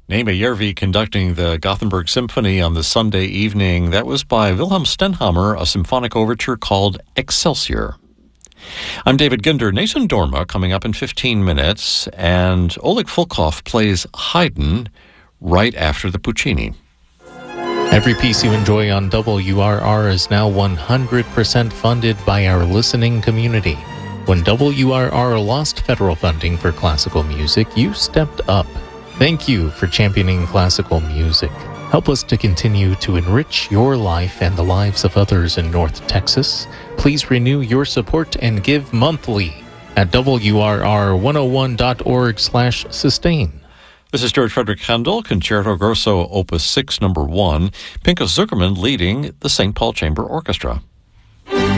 Naima Järvi conducting the Gothenburg Symphony on the Sunday evening. That was by Wilhelm Stenhammar, a symphonic overture called Excelsior. I'm David Ginder. Nathan Dorma coming up in 15 minutes, and Oleg Fulkov plays Haydn right after the Puccini. Every piece you enjoy on WRR is now 100% funded by our listening community. When WRR lost federal funding for classical music, you stepped up. Thank you for championing classical music. Help us to continue to enrich your life and the lives of others in North Texas. Please renew your support and give monthly at WRR101.org/sustain. This is George Frederick Handel, Concerto Grosso, Opus 6, No. 1. Pinchas Zukerman leading the St. Paul Chamber Orchestra.